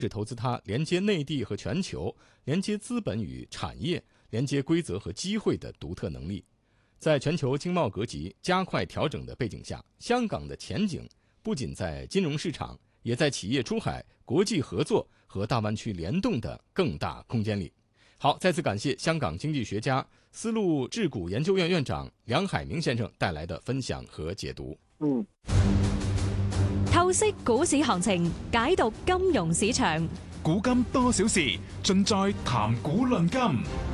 是投资它连接内地和全球、连接资本与产业、连接规则和机会的独特能力。在全球经贸格局加快调整的背景下，香港的前景不仅在金融市场，也在企业出海、国际合作和大湾区联动的更大空间里。好，再次感谢香港经济学家、丝路智谷研究院院长梁海明先生带来的分享和解读。 透析股市行情，解讀金融市場。 古今多少事，盡在談股論金。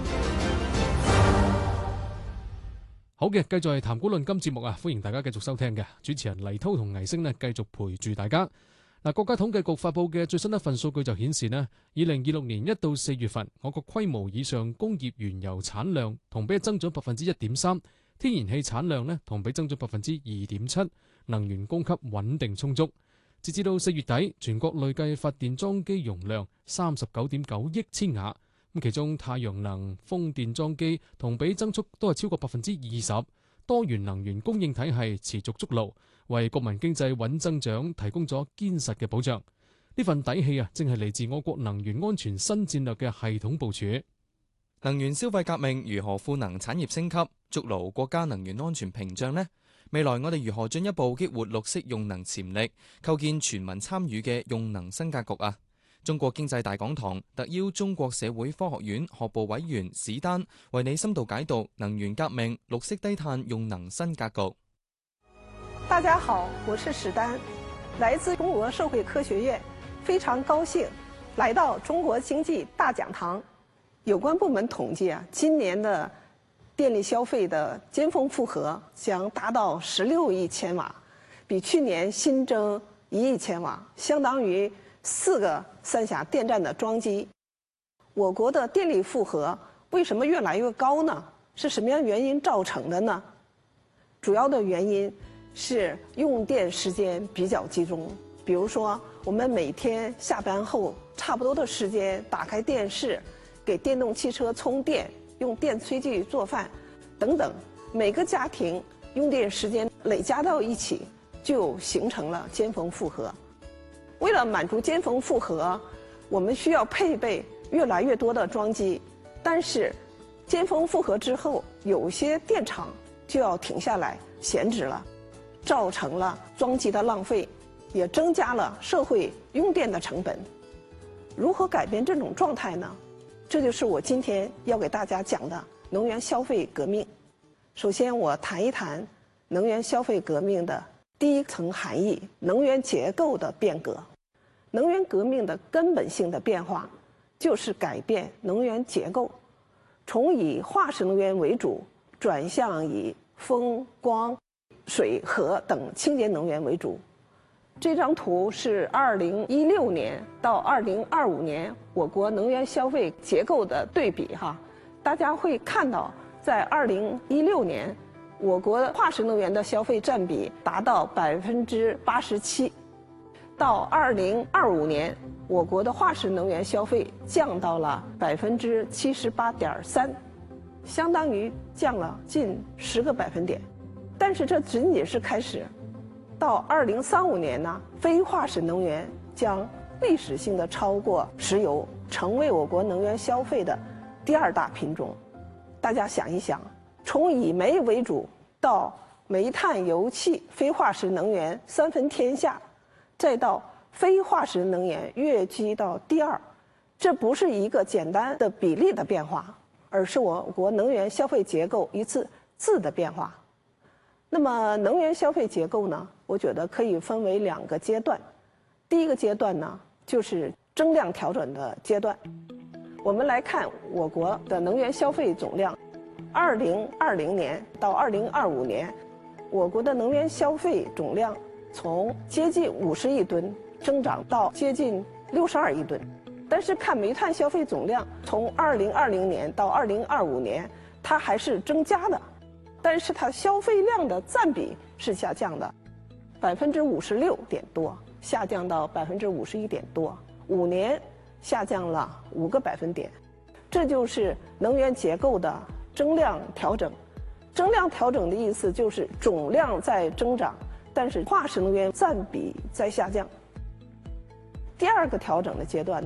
好嘅，繼續係談股論金節目啊！歡迎大家繼續收聽嘅主持人黎滔同倪星呢，繼續陪住大家。嗱，國家統計局發佈嘅最新一份數據就顯示呢，2026年1到4月份，我國規模以上工業原油產量同比增長1.3%，天然氣產量呢同比增長2.7%，能源供給穩定充足。截至到4月底，全國累計發電裝機容量39.9億千瓦，咁其中太陽能、風電裝機同比增速都係超過20%，多元能源供應體系持續築牢，為國民經濟穩增長提供咗堅實嘅保障。呢份底氣啊，正係嚟自我國能源安全新戰略嘅系統部署。 能源消費革命如何賦能產業升級，築牢國家能源安全屏障呢？未來我哋如何進一步激活綠色用能潛力，構建全民參與嘅用能新格局啊？中國經濟大講堂特邀中國社會科學院學部委員史丹為你深度解讀能源革命、綠色低碳用能新格局。 大家好，我是史丹，來自中國社會科學院，非常高興來到中國經濟大講堂。有關部門統計今年的電力消費的尖峰負荷將達到16億千瓦，比去年新增1億千瓦，相當於4個三峽電站的裝機。我國的電力負荷為什麼越來越高呢？是什麼樣原因造成的呢？主要的原因是用電時間比較集中，比如說我們每天下班後差不多的時間打開電視，給電動汽車充電，用電炊具做飯等等，每個家庭用電時間累加到一起，就形成了尖峰負荷。為了滿足尖峰負荷，我們需要配備越來越多的裝機，但是尖峰負荷之後，有些電廠就要停下來閒置了，造成了裝機的浪費，也增加了社會用電的成本。如何改變這種狀態呢？這就是我今天要給大家講的能源消費革命。首先，我談一談能源消費革命的第一層含義：能源結構的變革。能源革命的根本性的變化，就是改變能源結構，從以化石能源為主，轉向以風、光、水、核等清潔能源為主。這張圖是2016年到2025年我國能源消費結構的對比哈，大家會看到，在2016年，我國化石能源的消費佔比達到87%，到2025年，我國的化石能源消費降到了78.3%，相當於降了近10個百分點。但是這僅僅是開始。到2035年呢，非化石能源將歷史性的超過石油，成為我國能源消費的第二大品種。大家想一想，從以煤為主到煤炭、油氣、非化石能源三分天下，再到非化石能源躍居到第二，這不是一個簡單的比例的變化，而是我國能源消費結構一次質的變化。那麼能源消費結構呢，我覺得可以分為2個階段。第一個階段呢，就是增量調整的階段。我們來看我國的能源消費總量，2020年到2025年，我國的能源消費總量從接近50億噸增長到接近62億噸。但是看煤炭消費總量，從2020年到2025年，它還是增加的。但是它消費量的佔比是下降的，56%點多，下降到51%點多，5年下降了5個百分點。這就是能源結構的增量調整。增量調整的意思就是總量在增長，但是化石能源佔比在下降。 第二个调整的阶段呢，